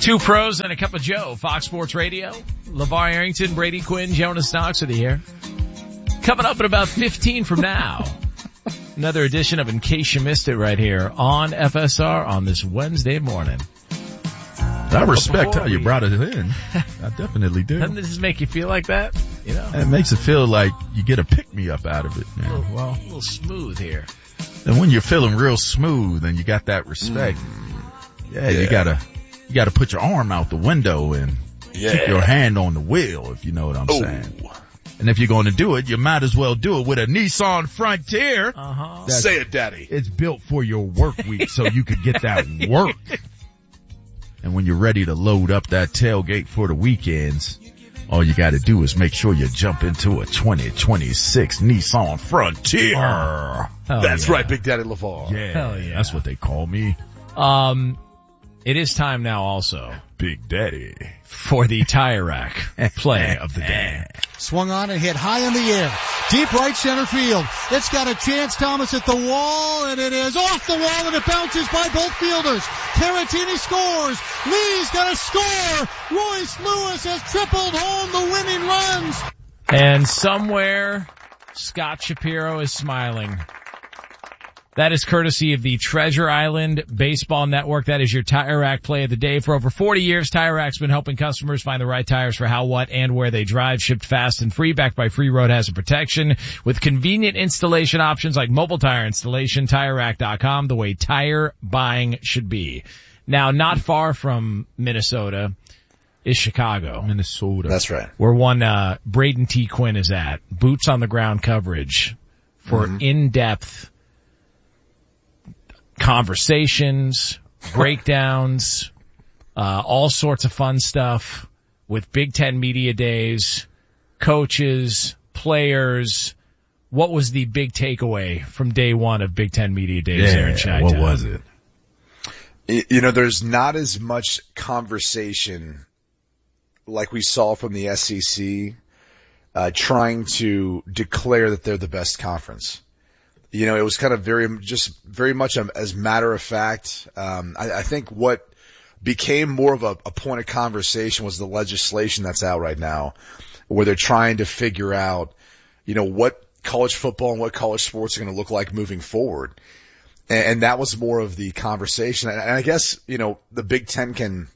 Two pros and a cup of Joe. Fox Sports Radio. LeVar Arrington, Brady Quinn, Jonas Knox are here. Coming up in about 15 from now. Another edition of In Case You Missed It right here on FSR on this Wednesday morning. I respect how you brought it in. I definitely do. Doesn't this make you feel like that? You know, it makes it feel like you get a pick-me-up out of it. A little smooth here. And when you're feeling real smooth and you got that respect, you gotta put your arm out the window and keep your hand on the wheel, if you know what I'm saying. And if you're going to do it, you might as well do it with a Nissan Frontier. Say it, Daddy. It's built for your work week so you could get that work. And when you're ready to load up that tailgate for the weekends, all you got to do is make sure you jump into a 2026 Nissan Frontier. That's right, Big Daddy LeVar. Yeah, that's what they call me. It is time now also, Big Daddy, for the Tire Rack play of the day. Swung on and hit high in the air. Deep right center field. It's got a chance. Thomas at the wall, and it is off the wall, and it bounces by both fielders. Caratini scores. Lee's got a score. Royce Lewis has tripled home the winning runs. And somewhere, Scott Shapiro is smiling. That is courtesy of the Treasure Island Baseball Network. That is your Tire Rack play of the day. For over 40 years, Tire Rack's been helping customers find the right tires for how, what, and where they drive. Shipped fast and free, backed by free road hazard protection. With convenient installation options like mobile tire installation, TireRack.com, the way tire buying should be. Now, not far from Minnesota is Chicago. Minnesota. That's right. Where one Braden T. Quinn is at. Boots on the ground coverage for in-depth conversations, breakdowns, all sorts of fun stuff with Big Ten Media Days, coaches, players. What was the big takeaway from day one of Big Ten Media Days there in Chi-Town? What was it? You know, there's not as much conversation like we saw from the SEC trying to declare that they're the best conference. You know, it was kind of very much as matter of fact. I think what became more of a point of conversation was the legislation that's out right now, where they're trying to figure out, you know, what college football and what college sports are going to look like moving forward. And that was more of the conversation. And I guess, you know, the Big Ten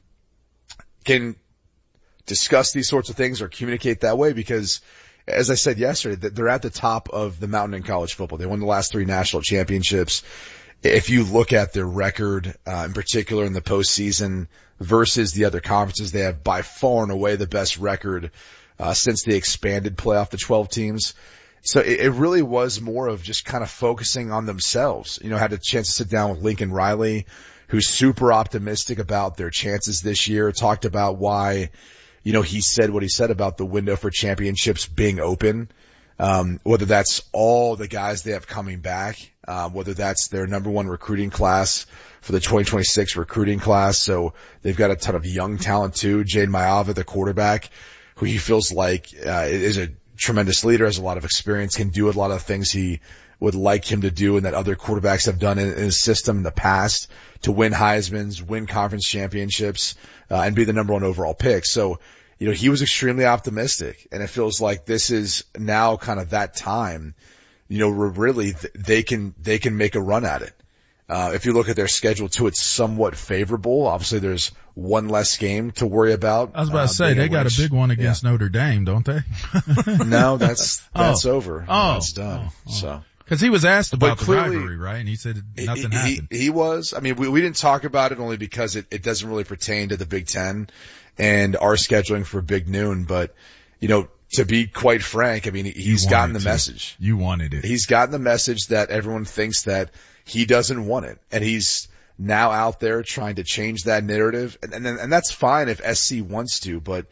can discuss these sorts of things or communicate that way because, as I said yesterday, they're at the top of the mountain in college football. They won the last 3 national championships. If you look at their record, in particular in the postseason versus the other conferences, they have by far and away the best record, since they expanded playoff to 12 teams. So it really was more of just kind of focusing on themselves. You know, I had a chance to sit down with Lincoln Riley, who's super optimistic about their chances this year, talked about why, you know, he said what he said about the window for championships being open, whether that's all the guys they have coming back, whether that's their number 1 recruiting class for the 2026 recruiting class. So they've got a ton of young talent too. Jade Mayava, the quarterback, who he feels like is a tremendous leader, has a lot of experience, can do a lot of things he would like him to do and that other quarterbacks have done in his system in the past to win Heismans, win conference championships, and be the number 1 overall pick. So, you know, he was extremely optimistic, and it feels like this is now kind of that time, you know, where really they can make a run at it. If you look at their schedule too, it's somewhat favorable. Obviously there's one less game to worry about. I was about to say, they got a big one against Notre Dame, don't they? No, that's over. That's done. So. Cause he was asked about the rivalry, right? And he said nothing happened. He was. I mean, we didn't talk about it only because it doesn't really pertain to the Big Ten and our scheduling for Big Noon. But, you know, to be quite frank, I mean, he's gotten the message. You wanted it. He's gotten the message that everyone thinks that he doesn't want it. And he's now out there trying to change that narrative. And that's fine if SC wants to, but,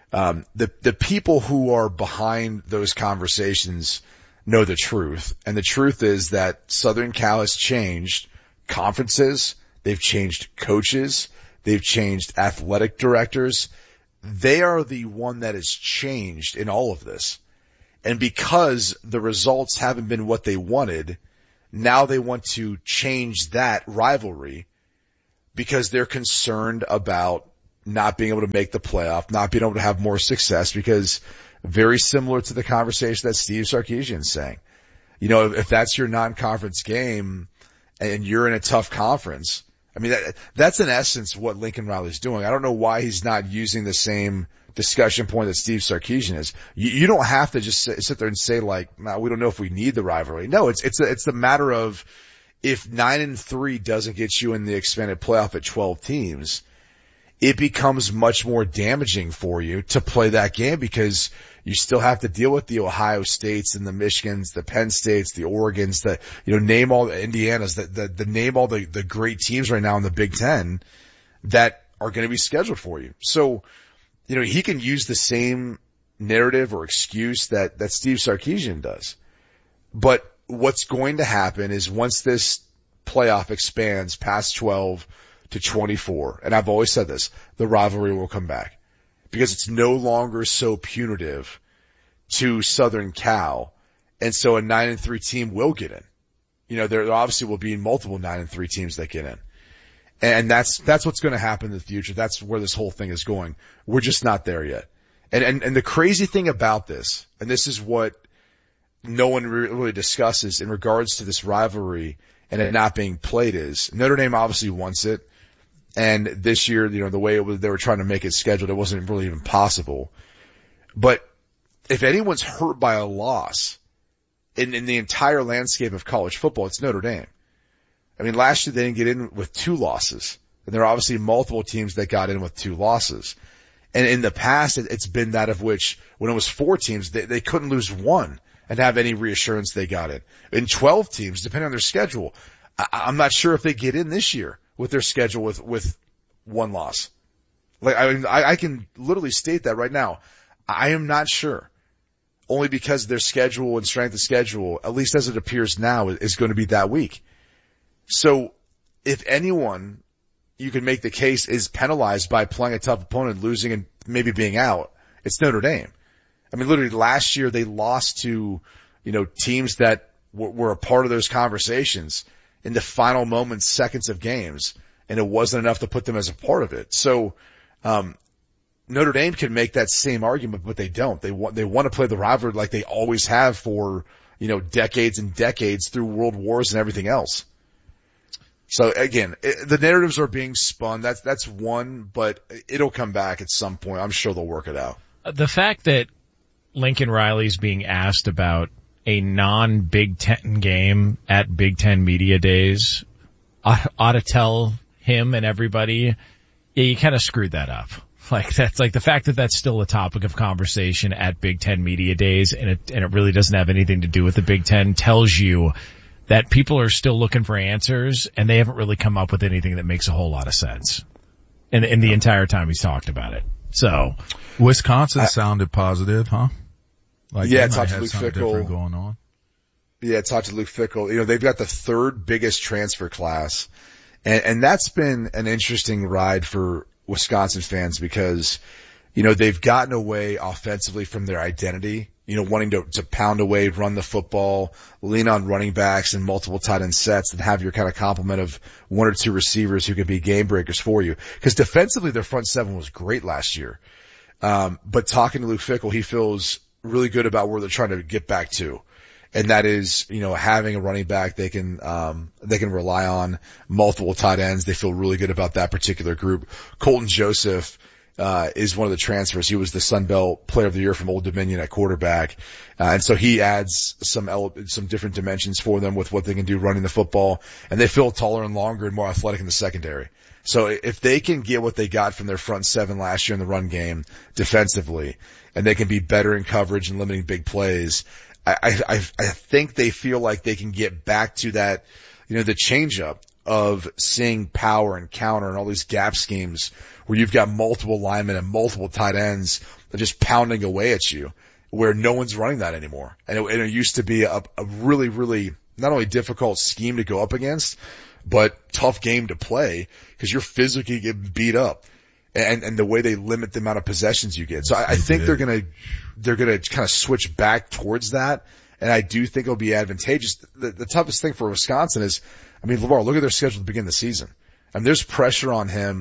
the people who are behind those conversations know the truth. And the truth is that Southern Cal has changed conferences. They've changed coaches. They've changed athletic directors. They are the one that has changed in all of this. And because the results haven't been what they wanted, now they want to change that rivalry because they're concerned about not being able to make the playoff, not being able to have more success, because very similar to the conversation that Steve Sarkisian is saying. You know, if that's your non-conference game and you're in a tough conference, I mean, that's in essence what Lincoln Riley's doing. I don't know why he's not using the same discussion point that Steve Sarkisian is. You don't have to just sit there and say like, nah, we don't know if we need the rivalry. No, it's a matter of, if 9-3 doesn't get you in the expanded playoff at 12 teams, it becomes much more damaging for you to play that game, because you still have to deal with the Ohio States and the Michigans, the Penn States, the Oregons, name all the Indianas, the name all the great teams right now in the Big Ten that are going to be scheduled for you. So, he can use the same narrative or excuse that Steve Sarkisian does. But what's going to happen is, once this playoff expands past 12 to 24, and I've always said this, the rivalry will come back, because it's no longer so punitive to Southern Cal. And so a 9-3 team will get in. There obviously will be multiple 9-3 teams that get in. And that's what's going to happen in the future. That's where this whole thing is going. We're just not there yet. And the crazy thing about this, and this is what no one really discusses in regards to this rivalry and it not being played, is Notre Dame obviously wants it. And this year, the way they were trying to make it scheduled, it wasn't really even possible. But if anyone's hurt by a loss in the entire landscape of college football, it's Notre Dame. I mean, last year they didn't get in with 2 losses. And there are obviously multiple teams that got in with 2 losses. And in the past, it's been that of which, when it was 4 teams, they couldn't lose 1 and have any reassurance they got it. In 12 teams, depending on their schedule, I'm not sure if they get in this year with their schedule with 1 loss. I can literally state that right now. I am not sure. Only because their schedule and strength of schedule, at least as it appears now, is going to be that weak. So if anyone, you can make the case, is penalized by playing a tough opponent, losing and maybe being out, it's Notre Dame. I mean, literally last year they lost to, teams that were a part of those conversations in the final moments, seconds of games, and it wasn't enough to put them as a part of it. So, Notre Dame can make that same argument, but they don't. They want to play the rivalry like they always have for, decades and decades through world wars and everything else. So again, the narratives are being spun. That's one, but it'll come back at some point. I'm sure they'll work it out. The fact that Lincoln Riley's being asked about a non-Big Ten game at Big Ten Media Days ought to tell him and everybody, yeah, you kind of screwed that up. That's the fact that that's still a topic of conversation at Big Ten Media Days, and it really doesn't have anything to do with the Big Ten, tells you that people are still looking for answers, and they haven't really come up with anything that makes a whole lot of sense in the entire time he's talked about it. So, Wisconsin sounded positive, huh? Talk to Luke Fickell going on. Yeah, talk to Luke Fickell. They've got the 3rd biggest transfer class, and that's been an interesting ride for Wisconsin fans, because, they've gotten away offensively from their identity, wanting to pound away, run the football, lean on running backs and multiple tight end sets, and have your kind of complement of 1 or 2 receivers who can be game breakers for you. Because defensively, their front 7 was great last year. But talking to Luke Fickell, he feels really good about where they're trying to get back to. And that is, having a running back they can rely on, multiple tight ends. They feel really good about that particular group. Colton Joseph, is one of the transfers. He was the Sun Belt Player of the Year from Old Dominion at quarterback. And so he adds some different dimensions for them with what they can do running the football. And they feel taller and longer and more athletic in the secondary. So if they can get what they got from their front 7 last year in the run game defensively, and they can be better in coverage and limiting big plays, I think they feel like they can get back to that, the changeup of seeing power and counter and all these gap schemes where you've got multiple linemen and multiple tight ends that are just pounding away at you, where no one's running that anymore. And it used to be a really, really not only difficult scheme to go up against, but tough game to play, because you're physically getting beat up. And the way they limit the amount of possessions you get. So I think they're gonna kind of switch back towards that. And I do think it'll be advantageous. The toughest thing for Wisconsin is, LeVar, look at their schedule to begin the season. And there's pressure on him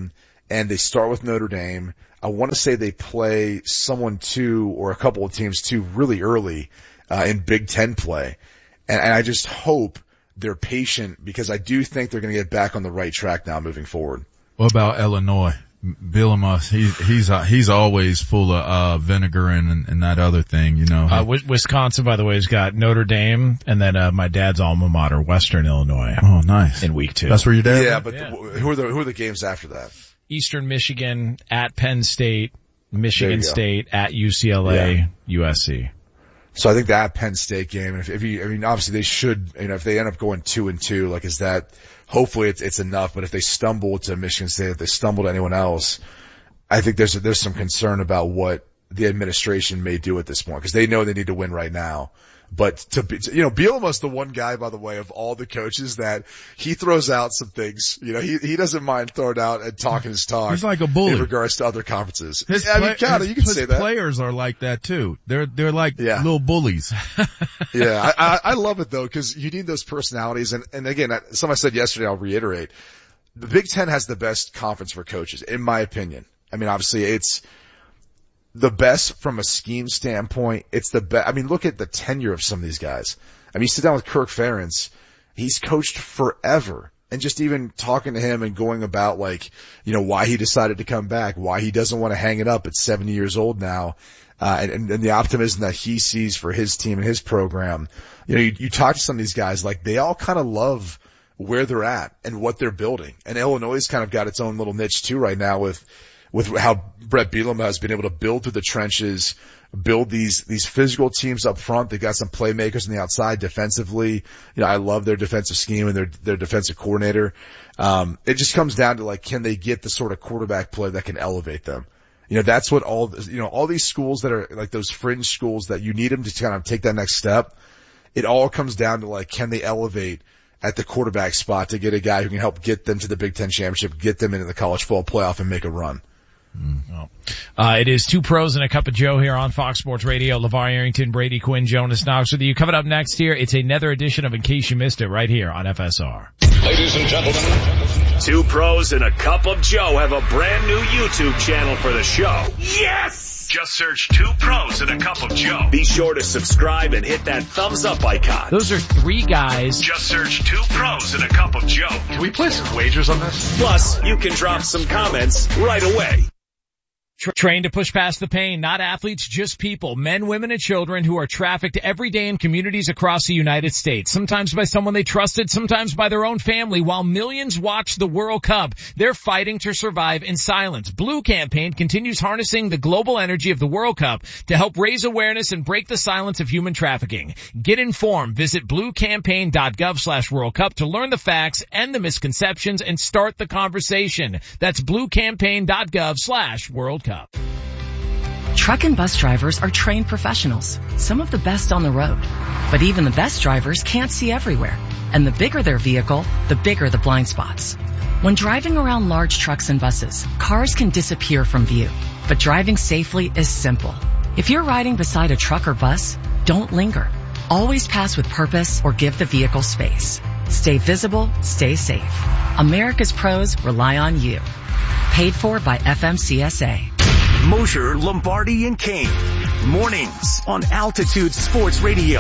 and they start with Notre Dame. I want to say they play someone too, or a couple of teams too, really early in Big Ten play. And I just hope they're patient, because I do think they're going to get back on the right track now moving forward. What about Illinois? Bielema, he's always full of vinegar and that other thing, you know. Wisconsin, by the way, has got Notre Dame, and then my dad's alma mater, Western Illinois. Oh, nice. In week 2. That's where your dad? Yeah, but who are the games after that? Eastern Michigan at Penn State, Michigan State at UCLA, USC. So I think that Penn State game, obviously they should, if they end up going 2-2, like, is that, hopefully it's enough, but if they stumble to Michigan State, if they stumble to anyone else, I think there's some concern about what the administration may do at this point, because they know they need to win right now. But Bielema's the one guy, by the way, of all the coaches that he throws out some things. He doesn't mind throwing out and talking his talk. He's like a bully in regards to other conferences. You can say that. Players are like that too. They're like little bullies. Yeah, I love it though, because you need those personalities. And again, something I said yesterday, I'll reiterate. The Big Ten has the best conference for coaches, in my opinion. I mean, obviously it's the best from a scheme standpoint. It's the best. I mean, look at the tenure of some of these guys. I mean, you sit down with Kirk Ferentz. He's coached forever. And just even talking to him and going about why he decided to come back, why he doesn't want to hang it up at 70 years old now, and the optimism that he sees for his team and his program. You talk to some of these guys, like, they all kind of love where they're at and what they're building. And Illinois has kind of got its own little niche too right now with how Brett Bielema has been able to build through the trenches, build these physical teams up front. They've got some playmakers on the outside defensively. I love their defensive scheme and their defensive coordinator. It just comes down to, can they get the sort of quarterback play that can elevate them? That's what all these schools that are like those fringe schools that you need them to kind of take that next step. It all comes down to, can they elevate at the quarterback spot to get a guy who can help get them to the Big Ten championship, get them into the college football playoff and make a run. It is Two Pros and a Cup of Joe here on Fox Sports Radio. LeVar Arrington, Brady Quinn, Jonas Knox with you. Coming up next here, it's another edition of In Case You Missed It right here on FSR. Ladies and gentlemen, Two Pros and a Cup of Joe have a brand new YouTube channel for the show. Yes! Just search Two Pros and a Cup of Joe. Be sure to subscribe and hit that thumbs up icon. Those are 3 guys. Just search Two Pros and a Cup of Joe. Can we place some wagers on this? Plus, you can drop some comments right away. Trained to push past the pain, not athletes, just people, men, women, and children who are trafficked every day in communities across the United States, sometimes by someone they trusted, sometimes by their own family. While millions watch the World Cup, they're fighting to survive in silence. Blue Campaign continues harnessing the global energy of the World Cup to help raise awareness and break the silence of human trafficking. Get informed. Visit bluecampaign.gov/World Cup to learn the facts and the misconceptions and start the conversation. That's bluecampaign.gov/World Cup. Truck and bus drivers are trained professionals, some of the best on the road. But even the best drivers can't see everywhere. And the bigger their vehicle, the bigger the blind spots. When driving around large trucks and buses, cars can disappear from view. But driving safely is simple. If you're riding beside a truck or bus, don't linger. Always pass with purpose or give the vehicle space. Stay visible, stay safe. America's pros rely on you. Paid for by FMCSA. Mosher, Lombardi, and Kane. Mornings on Altitude Sports Radio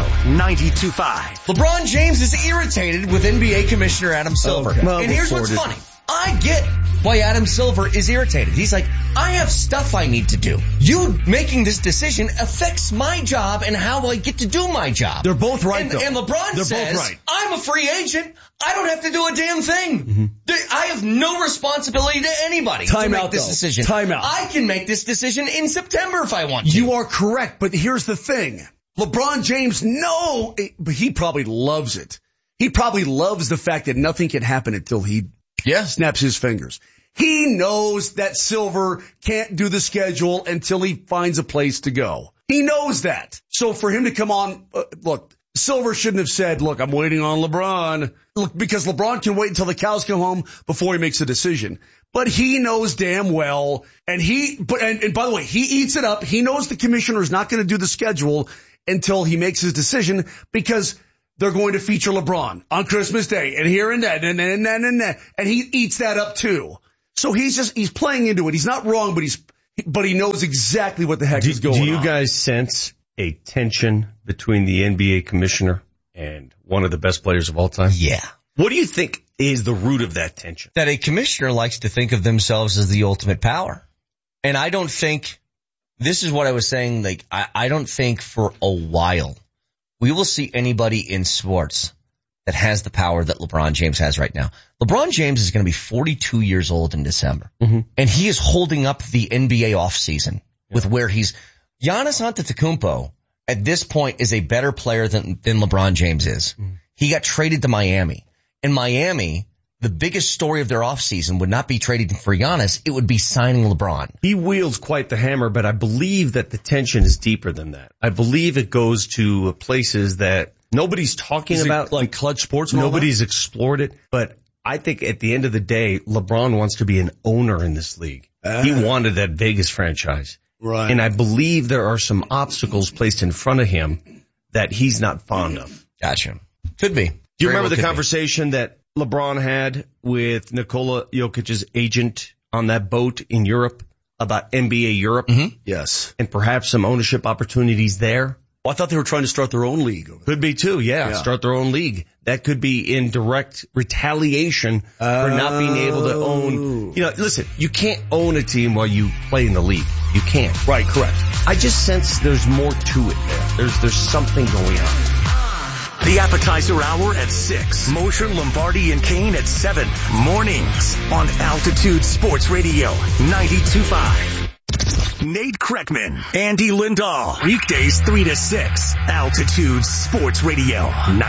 92.5. LeBron James is irritated with NBA Commissioner Adam Silver. Okay. Well, and here's what's funny. I get why Adam Silver is irritated. He's like, I have stuff I need to do. You making this decision affects my job and how I get to do my job. They're both right, though. And LeBron They're says, both right. I'm a free agent. I don't have to do a damn thing. Mm-hmm. I have no responsibility to anybody to make this decision. Time out. I can make this decision in September if I want to. You are correct, but here's the thing. LeBron James, but he probably loves it. He probably loves the fact that nothing can happen until he snaps his fingers. He knows that Silver can't do the schedule until he finds a place to go. He knows that. So for him to come on, look, Silver shouldn't have said, look, I'm waiting on LeBron. Look, because LeBron can wait until the cows come home before he makes a decision. But he knows damn well, and by the way, he eats it up. He knows the commissioner is not going to do the schedule until he makes his decision because they're going to feature LeBron on Christmas Day and here and that and he eats that up too. So he's playing into it. He's not wrong, but he knows exactly what the heck is going on. Do you guys sense a tension between the NBA commissioner and one of the best players of all time? Yeah. What do you think is the root of that tension? That a commissioner likes to think of themselves as the ultimate power. And I don't think, this is what I was saying, like, I don't think for a while we will see anybody in sports that has the power that LeBron James has right now. LeBron James is going to be 42 years old in December. Mm-hmm. And he is holding up the NBA offseason with where Giannis Antetokounmpo at this point is a better player than LeBron James is. Mm-hmm. He got traded to Miami. In Miami, the biggest story of their offseason would not be trading for Giannis. It would be signing LeBron. He wields quite the hammer, but I believe that the tension is deeper than that. I believe it goes to places that nobody's talking about. Like clutch sports? Nobody's explored it. But I think at the end of the day, LeBron wants to be an owner in this league. He wanted that Vegas franchise. Right. And I believe there are some obstacles placed in front of him that he's not fond of. Gotcha. Could be. Do you remember the conversation that LeBron had with Nikola Jokic's agent on that boat in Europe about NBA Europe? Mm-hmm. Yes. And perhaps some ownership opportunities there? Well, I thought they were trying to start their own league. Could be too, yeah. Start their own league. That could be in direct retaliation for not being able to own. You know, listen, you can't own a team while you play in the league. You can't. Right, correct. I just sense there's more to it there. There's something going on. The appetizer hour at 6. Mosher, Lombardi, and Kane at 7. Mornings on Altitude Sports Radio 92.5. Nate Kreckman, Andy Lindahl. Weekdays 3 to 6. Altitude Sports Radio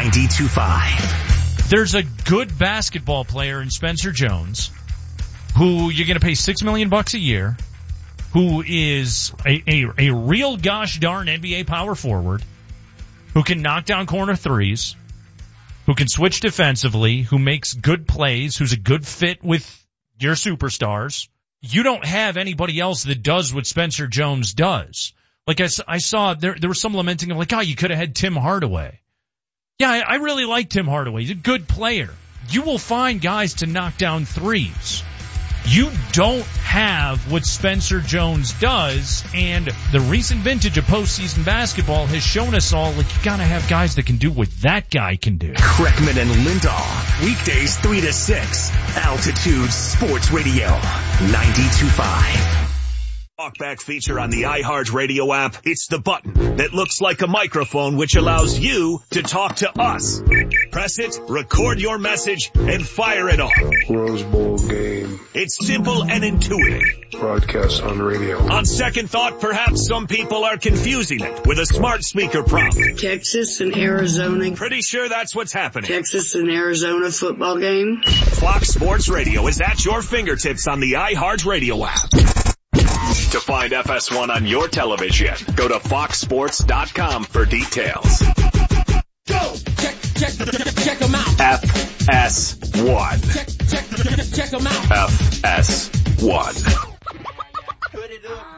92.5. There's a good basketball player in Spencer Jones who you're going to pay $6 million a year, who is a real gosh darn NBA power forward, who can knock down corner threes, who can switch defensively, who makes good plays, who's a good fit with your superstars. You don't have anybody else that does what Spencer Jones does. Like I saw there was some lamenting of like, oh, you could have had Tim Hardaway. Yeah, I really like Tim Hardaway. He's a good player. You will find guys to knock down threes. You don't have what Spencer Jones does, and the recent vintage of postseason basketball has shown us all, like, you gotta have guys that can do what that guy can do. Kreckman and Lindahl, weekdays 3 to 6, Altitude Sports Radio 92.5. Talkback feature on the iHeartRadio app. It's the button that looks like a microphone which allows you to talk to us. Press it, record your message, and fire it off. Rose Bowl game. It's simple and intuitive. Broadcast on radio. On second thought, perhaps some people are confusing it with a smart speaker prompt. Texas and Arizona. Pretty sure that's what's happening. Texas and Arizona football game. Fox Sports Radio is at your fingertips on the iHeartRadio app. To find FS1 on your television, go to foxsports.com for details. Go! Check them out. FS1. Check them out. FS1. Put it up.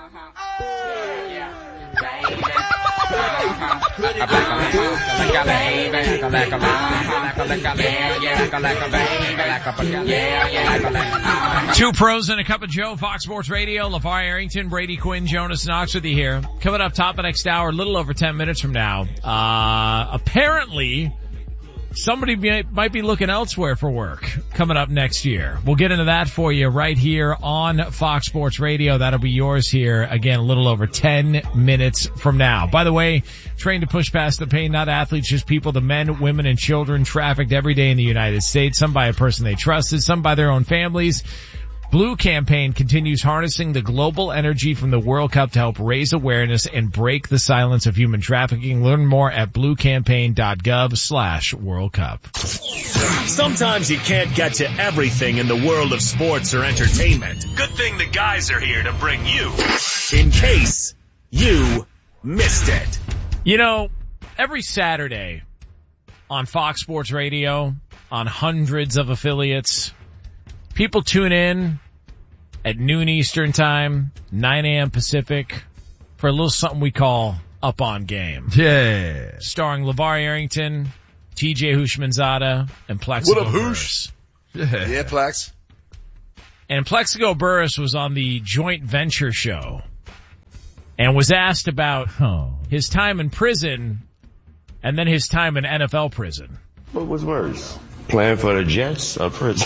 Two pros and a cup of Joe, Fox Sports Radio. LeVar Arrington, Brady Quinn, Jonas Knox with you here. Coming up top of next hour, a little over 10 minutes from now. Apparently, somebody might be looking elsewhere for work coming up next year. We'll get into that for you right here on Fox Sports Radio. That'll be yours here again a little over 10 minutes from now. By the way, trained to push past the pain, not athletes, just people, the men, women, and children trafficked every day in the United States, some by a person they trusted, some by their own families. Blue Campaign continues harnessing the global energy from the World Cup to help raise awareness and break the silence of human trafficking. Learn more at bluecampaign.gov/World Cup. Sometimes you can't get to everything in the world of sports or entertainment. Good thing the guys are here to bring you, in case you missed it. You know, every Saturday on Fox Sports Radio, on hundreds of affiliates, people tune in at noon Eastern Time, 9 a.m. Pacific, for a little something we call Up on Game. Yeah. Starring LeVar Arrington, TJ Hushmanzada, and Plex. What up, Hoosh? Yeah, Plex. And Plexico Burress was on the Joint Venture show and was asked about his time in prison and then his time in NFL prison. What was worse, playing for the Jets or prison?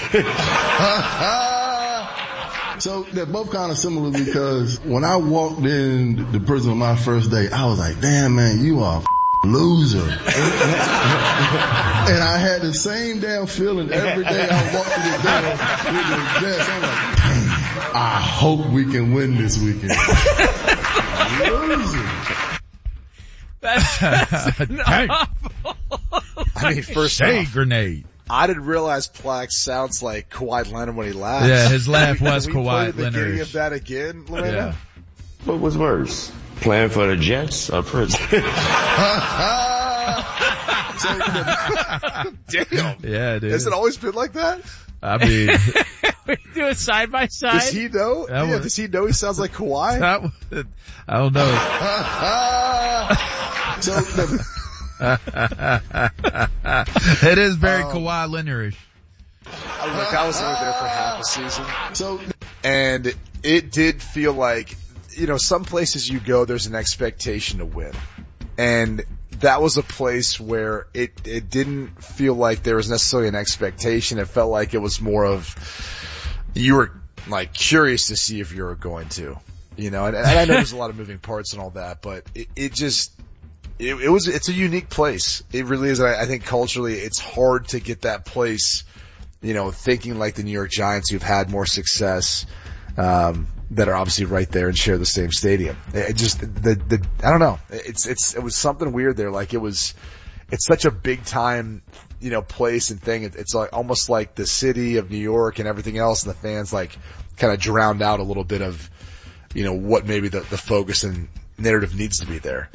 So they're both kind of similar because when I walked in the prison on my first day, I was like, damn, man, you are a loser. And I had the same damn feeling every day I walked through the door with the Jets. I'm like, damn, I hope we can win this weekend. Loser. That's awful. I mean, first Shade grenade. I didn't realize Plax sounds like Kawhi Leonard when he laughs. Yeah, his laugh was Can we Kawhi play the beginning Leonard. of that again, Lorena? Yeah. What was worse, playing for the Jets or prison? Damn. Yeah, dude. Has it always been like that? I mean, We do it side by side. Does he know? Yeah, does he know he sounds like Kawhi? I don't know. It is very Kawhi Leonard-ish. Look, I was only there for half a season. And it did feel like, you know, some places you go, there's an expectation to win. And that was a place where it didn't feel like there was necessarily an expectation. It felt like it was more of, you were like curious to see if you were going to, you know, and I know there's a lot of moving parts and all that, but it's a unique place. It really is. I think culturally it's hard to get that place, you know, thinking like the New York Giants who've had more success, that are obviously right there and share the same stadium. It just, I don't know. It was something weird there. Like it's such a big time, you know, place and thing. It's like almost like the city of New York and everything else, and the fans like kind of drowned out a little bit of, you know, what maybe the focus and narrative needs to be there.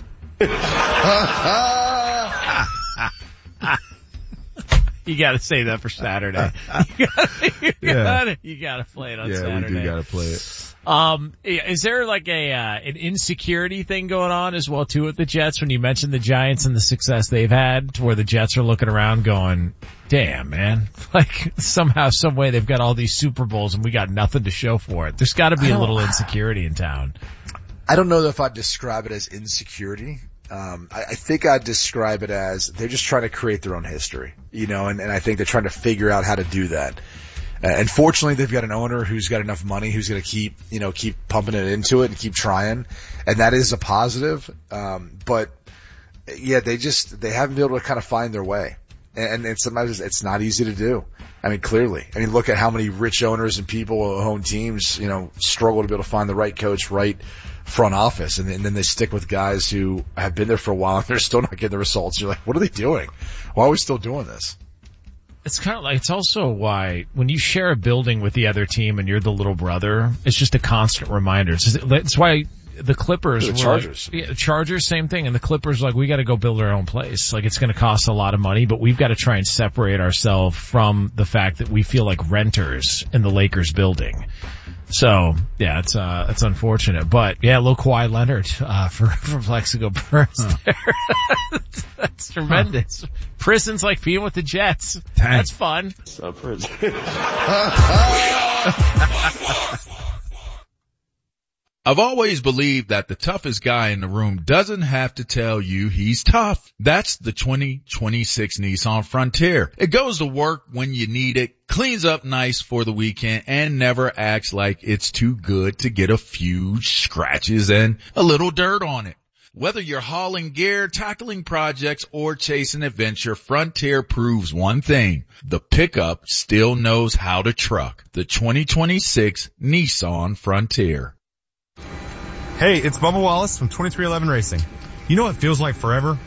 You gotta say that for Saturday. You gotta play it on Saturday. Yeah, we do gotta play it. Is there like an insecurity thing going on as well too with the Jets when you mentioned the Giants and the success they've had, to where the Jets are looking around going, damn, man, like somehow, some way they've got all these Super Bowls and we got nothing to show for it. There's gotta be a little insecurity in town. I don't know if I'd describe it as insecurity. I think I'd describe it as they're just trying to create their own history, you know, and I think they're trying to figure out how to do that. And fortunately, they've got an owner who's got enough money who's going to keep pumping it into it and keep trying. And that is a positive. But yeah, they haven't been able to kind of find their way. And sometimes it's not easy to do. I mean, clearly. I mean, look at how many rich owners and people who own teams, you know, struggle to be able to find the right coach, right front office. And then they stick with guys who have been there for a while and they're still not getting the results. You're like, what are they doing? Why are we still doing this? It's kind of like, it's also why when you share a building with the other team and you're the little brother, it's just a constant reminder. It's why the Clippers, the Chargers, the Chargers, same thing. And the Clippers, like, we got to go build our own place. Like, it's going to cost a lot of money, but we've got to try and separate ourselves from the fact that we feel like renters in the Lakers building. So yeah, it's unfortunate, but yeah, little Kawhi Leonard, for Plexico Burress there. That's tremendous. Prison's like being with the Jets. That's fun. Prison. I've always believed that the toughest guy in the room doesn't have to tell you he's tough. That's the 2026 Nissan Frontier. It goes to work when you need it, cleans up nice for the weekend, and never acts like it's too good to get a few scratches and a little dirt on it. Whether you're hauling gear, tackling projects, or chasing adventure, Frontier proves one thing. The pickup still knows how to truck. The 2026 Nissan Frontier. Hey, it's Bubba Wallace from 2311 Racing. You know what feels like forever?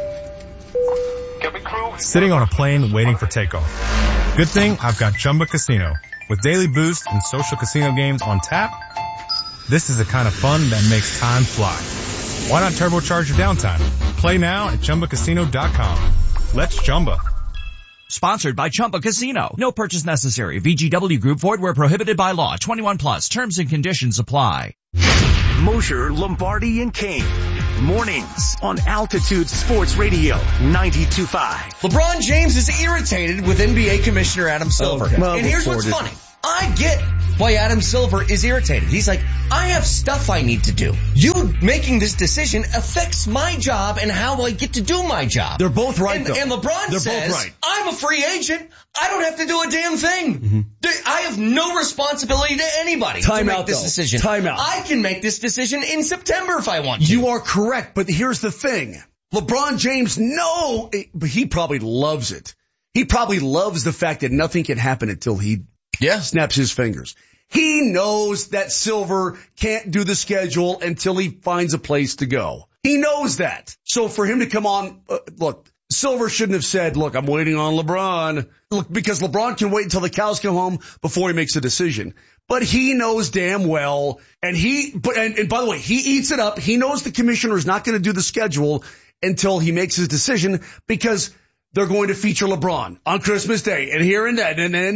Sitting on a plane waiting for takeoff. Good thing I've got Chumba Casino. With daily boosts and social casino games on tap, this is the kind of fun that makes time fly. Why not turbocharge your downtime? Play now at ChumbaCasino.com. Let's Chumba. Sponsored by Chumba Casino. No purchase necessary. VGW Group. Void where prohibited by law. 21 plus. Terms and conditions apply. Mosher, Lombardi, and Kane. Mornings on Altitude Sports Radio 92.5. LeBron James is irritated with NBA Commissioner Adam Silver. Okay. Well, and here's what's funny. I get why Adam Silver is irritated. He's like, I have stuff I need to do. You making this decision affects my job and how I get to do my job. They're both right, though. And LeBron They're says, both right. I'm a free agent. I don't have to do a damn thing. I have no responsibility to anybody to make this decision. Time out. I can make this decision in September if I want to. You are correct, but here's the thing. LeBron James, but he probably loves it. He probably loves the fact that nothing can happen until he snaps his fingers. He knows that Silver can't do the schedule until he finds a place to go. He knows that. So for him to come on, look, Silver shouldn't have said, look, I'm waiting on LeBron. Look, because LeBron can wait until the cows come home before he makes a decision. But he knows damn well, and by the way, he eats it up. He knows the commissioner is not going to do the schedule until he makes his decision because they're going to feature LeBron on Christmas Day and here and that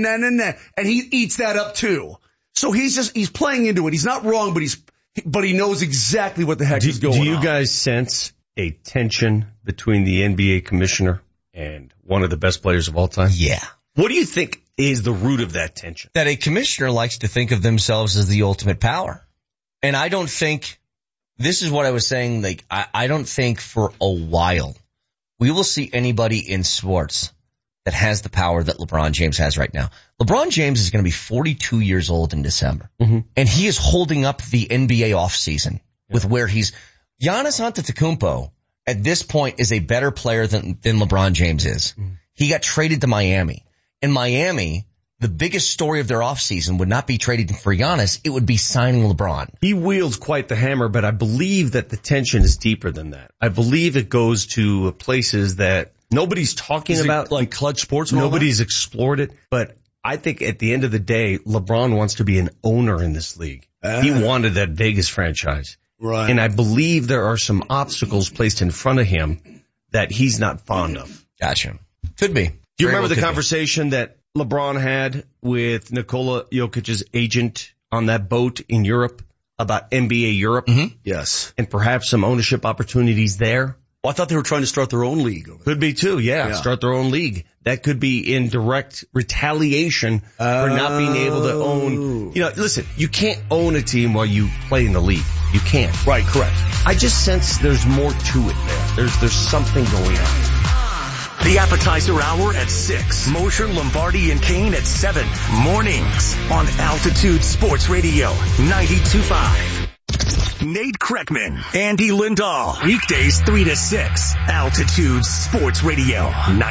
and he eats that up too. So he's playing into it. He's not wrong, but he knows exactly what the heck is going on. Do you guys sense a tension between the NBA commissioner and one of the best players of all time? Yeah. What do you think is the root of that tension? That a commissioner likes to think of themselves as the ultimate power. And I don't think, this is what I was saying, like, I don't think for a while we will see anybody in sports that has the power that LeBron James has right now. LeBron James is going to be 42 years old in December. And he is holding up the NBA offseason with where Giannis Antetokounmpo at this point is a better player than LeBron James is. He got traded to Miami. In Miami, the biggest story of their offseason would not be trading for Giannis. It would be signing LeBron. He wields quite the hammer, but I believe that the tension is deeper than that. I believe it goes to places that nobody's talking about. Like Clutch Sports? Nobody's explored it. But I think at the end of the day, LeBron wants to be an owner in this league. He wanted that Vegas franchise. Right. And I believe there are some obstacles placed in front of him that he's not fond of. Gotcha. Could be. Do you remember the conversation that LeBron had with Nikola Jokic's agent on that boat in Europe about NBA Europe? Yes. And perhaps some ownership opportunities there? Well, I thought they were trying to start their own league. Could be too, yeah. Start their own league. That could be in direct retaliation for not being able to own. Listen, you can't own a team while you play in the league. You can't. Right, correct. I just sense there's more to it there. There's something going on. The appetizer hour at 6. Mosher, Lombardi, and Kane at 7. Mornings on Altitude Sports Radio 92.5. Nate Kreckman, Andy Lindahl. Weekdays 3 to 6. Altitude Sports Radio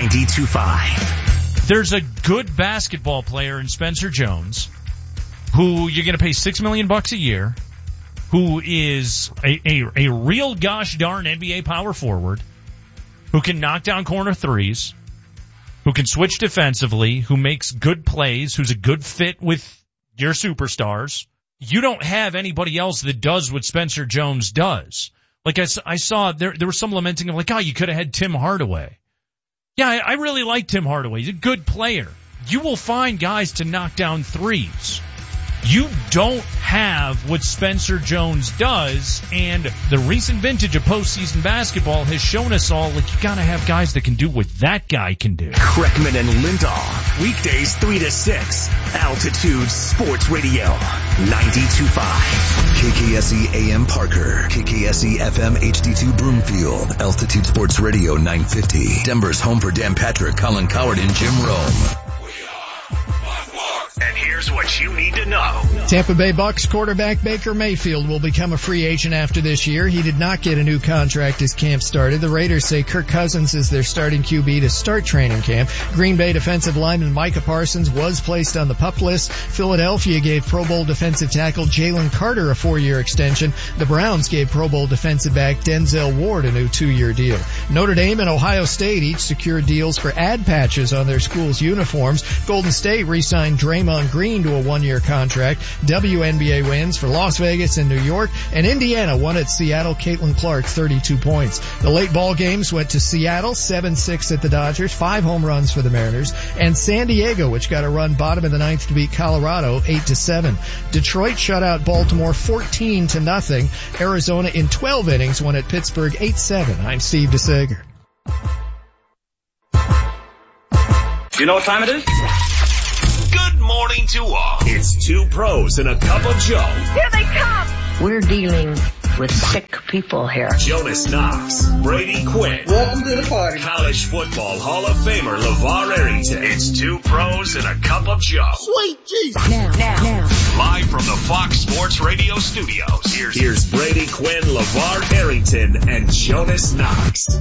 92.5. There's a good basketball player in Spencer Jones who you're going to pay $6 million a year, who is a real gosh darn NBA power forward, who can knock down corner threes, who can switch defensively, who makes good plays, who's a good fit with your superstars. You don't have anybody else that does what Spencer Jones does. Like I saw there was some lamenting of like, oh, you could have had Tim Hardaway. Yeah, I really like Tim Hardaway. He's a good player. You will find guys to knock down threes. You don't have what Spencer Jones does, and the recent vintage of postseason basketball has shown us all, like, you gotta have guys that can do what that guy can do. Kreckman and Lindahl, weekdays 3 to 6, Altitude Sports Radio 92.5. KKSE AM Parker, KKSE FM HD2 Broomfield, Altitude Sports Radio 950, Denver's home for Dan Patrick, Colin Coward, and Jim Rome. And here's what you need to know. Tampa Bay Bucks quarterback Baker Mayfield will become a free agent after this year. He did not get a new contract as camp started. The Raiders say Kirk Cousins is their starting QB to start training camp. Green Bay defensive lineman Micah Parsons was placed on the PUP list. Philadelphia gave Pro Bowl defensive tackle Jalen Carter a 4-year extension. The Browns gave Pro Bowl defensive back Denzel Ward a new 2-year deal. Notre Dame and Ohio State each secured deals for ad patches on their school's uniforms. Golden State re-signed Draymond Green to a 1-year contract. WNBA wins for Las Vegas and New York, and Indiana won at Seattle. Caitlin Clark 32 points. The late ball games went to Seattle 7-6 at the Dodgers, 5 home runs for the Mariners, and San Diego, which got a run bottom of the 9th to beat Colorado 8-7. Detroit shut out Baltimore 14-0. Arizona in 12 innings won at Pittsburgh 8-7. I'm Steve DeSager. You know what time it is? Good morning to all. It's Two Pros and a Cup of Joe. Here they come. We're dealing with sick people here. Jonas Knox, Brady Quinn. Welcome to the party. College football Hall of Famer LeVar Arrington. It's Two Pros and a Cup of Joe. Sweet Jesus. Now. Live from the Fox Sports Radio studios. Here's Brady Quinn, LeVar Arrington, and Jonas Knox.